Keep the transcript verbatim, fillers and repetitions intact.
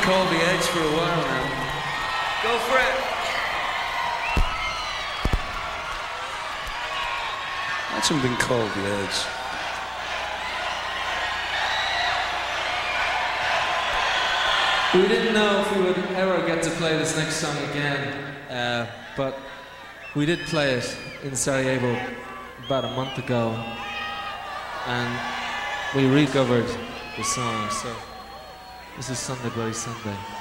called The Edge for a while now. Go for it! Imagine being called The Edge. We didn't know if we would ever get to play this next song again, uh, but we did play it in Sarajevo about a month ago, and we recovered the song, so this is Sunday Bloody Sunday.